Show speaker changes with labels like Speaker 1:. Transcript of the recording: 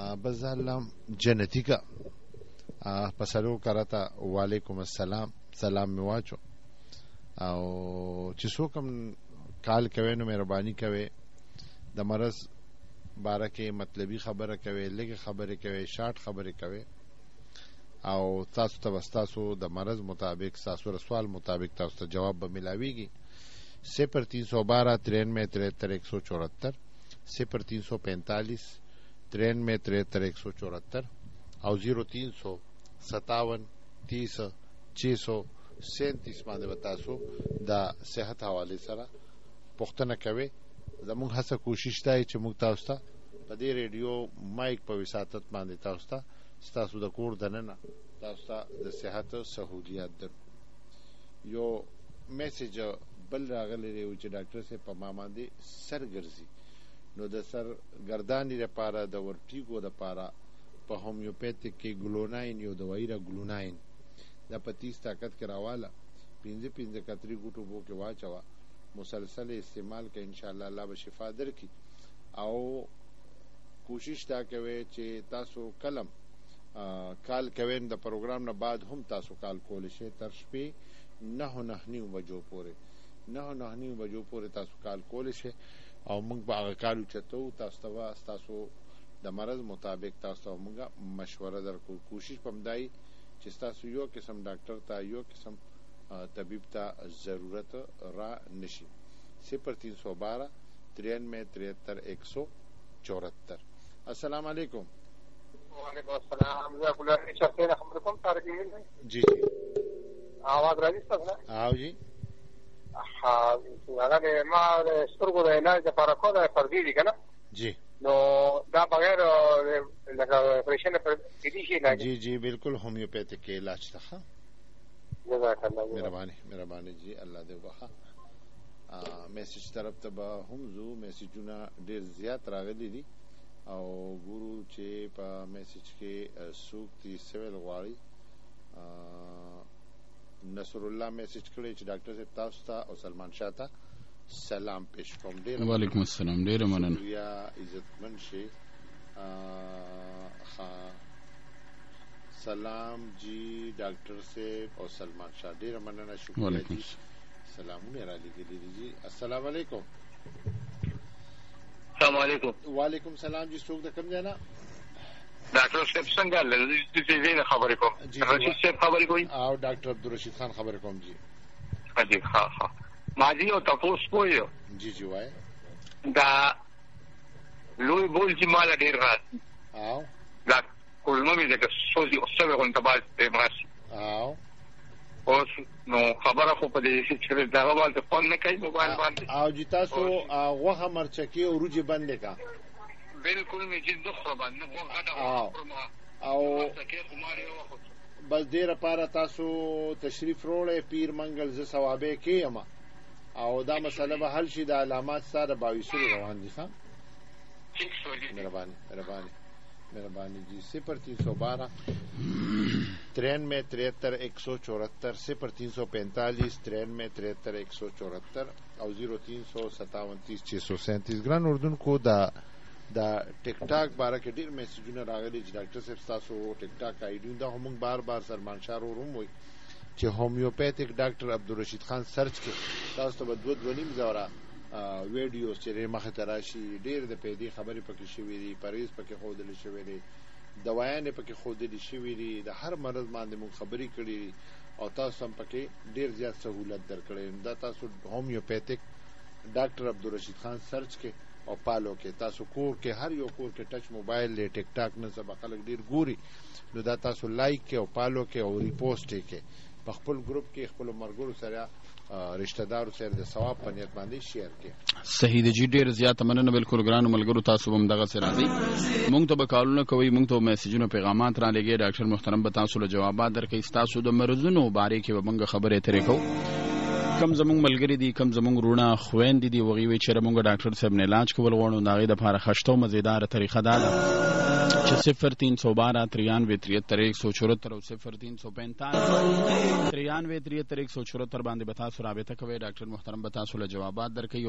Speaker 1: بس علم جنتیکا پسلو کرتا وعلیکم السلام سلام می واچو او چې څوک هم کال کوي نو مهرباني کوي د مرض باره کې مطلبي خبره کوي لږه خبره کوي شارټ خبره کوي او تاسو ته تاسو د مرض مطابق تاسو سوال مطابق تاسو ته جواب به ملاويږي 0312 93 174 0345 93 174 او 0357 30 637 باندې تاسو د صحت حواله سره پوښتنه کوي. زموږ هڅه کوشش دی چې موږ تاسو ته په دې ریډیو مایک په وساتت باندې تاسو د کور دننه تاسو ته د صحت سہولیات درکو. یو میسج بل راغلی دی چې ډاکټر صاحب په ما باندې سر ګرځي نو د سر ګردانی لپاره د ورټیګو لپاره په هومیوپیتیک کې ګلوناین یو دوايي را ګلوناین د 30 طاقت کې راواله 15 کتري ګوټو بو کې واچوا مسلسل استعمال کې ان شاء الله الله به شفا درکړي. او کوشش تا کوي چې تاسو کلم کال کوي د پروګرام نه بعد هم تاسو کال کول شي تر شپې 9:09 بجو پورې تاسو کال کول شي او موږ به هغه کال چتو تاسو د مرض مطابق تاسو موږ مشوره درکو. کوشش پمدای چې تاسو یو قسم ډاکټر ته یو قسم طبيب ته ضرورت را نشي. 0312 93 174. السلام علیکم.
Speaker 2: وعلیکم السلام. جزاک الله خیر. خبرکم طارق جی
Speaker 1: جی
Speaker 2: आवाज راځي څنګه؟
Speaker 1: او جی
Speaker 2: هغه ما سترګو د علاج لپاره کوله فردي دي کنه
Speaker 1: جی
Speaker 2: نو دا بغیر لکه پرېشن پر دي شي علاج
Speaker 1: جی بالکل هومیوپیتیک علاج ته.
Speaker 2: جزاک الله
Speaker 1: مهرباني جی الله دې وبخښه. میسج طرف ته به هم زو میسجونه ډیر زیات راغلي دي او ګورو چې په میسج کې سوق دي سویل غواړي. نصر الله میسج کړی چې ډاکټر صاحب تاسو ته او سلمان شاه ته سلام پیش کوم. ډیر
Speaker 3: وعلیکم السلام. ډیر مننه
Speaker 1: یا عزتمن شي. سلام جی ډاکټر صاحب او سلمان شاه ډیر مننه شکریہ جی. سلامونه را لګیدي جی. السلام علیکم.
Speaker 2: السلام علیکم.
Speaker 1: وعلیکم السلام جی. څوک د کوم ځای نه؟
Speaker 2: ډاکټر صاحب څنګه لږ خبرې کوم. رشید صاحب خبرې کوي
Speaker 1: او ډاکټر عبدالرشید خان خبرې کوم جی.
Speaker 2: جی ها ما جی او تاسو کوی
Speaker 1: جی وای
Speaker 2: دا لوی بول چې مال ډیر راځي
Speaker 1: او
Speaker 2: دا کولمه مې د سوزي او څه غون ته باز ته مرسي
Speaker 1: او
Speaker 2: اوس نو خبره خو په دې چې دا غوال ته فون نه کوي موبایل باندې
Speaker 1: او جی تاسو غوخه مرچکی او روجي باندې کا
Speaker 2: بالکل مې جد خو باندې غوخه
Speaker 1: او بس دیر پاره تاسو تشریف وروړې پیر منګل ز ثوابه کې اما او دا مسله به حل شي. د علامات سره 22 روان دي. ها مهرباني جی. 0312 93 174 0345 93 174 او 0357 637. ګران اردن کو دا ټیک ټاک باره کې ډیر میسجونه راغلي چې ډاکټر صاحب تاسو ټیک ټاک آیډي دا هم بار سلمان شاه روم وي چې هومیوپیتیک ډاکټر عبدالرشید خان سرچ کې تاسو ته 2.5 زوره ویډیوز چې مخه تراشي ډیر د پیدي خبرې پکې شوې دي پریز پکې خودل شوې دي دوايانې پکې خودل شوې دي د هر مرض باندې مون خبرې کړې او تاسو هم پکې ډیر زیات سہولت درکړې. دا تاسو هومیوپیتیک ډاکټر عبدالرشید خان سرچ کې او پالو کې تاسو کور کې هر یو کور کې ټچ موبایل له ټیک ټاک نه سبا خلک ډیر ګوري نو دا تاسو لایک کې او پالو کې او ریپوسټ کې په خپل ګروپ کې خپل مرګورو سره رشتہ دارو سره د ثواب په نیت باندې شیر کې.
Speaker 3: صحیح دی جی. ډیر زیات مننه. بالکل ګرانو ملګرو تاسو هم دغه سره راځي مونږ ته کالونه کوي مونږ ته میسجونه پیغامات را لګي. ډاکټر محترم به تاسو له جوابات درکې. تاسو د مرزونو باره کې به موږ خبرې ترې کوو. کم زمونږ ملګری دي کم زمونږ رونه خويندې دي وغي وي چې موږ ډاکټر صاحب نه علاج کول غواړو دا غي د لپاره خشتو مزیدار طریقه ده چې 0312 93 174 او 0345 93 174 باندې به تاسو رابطه کوئ. ډاکټر محترم به تاسو له جوابات درکوي.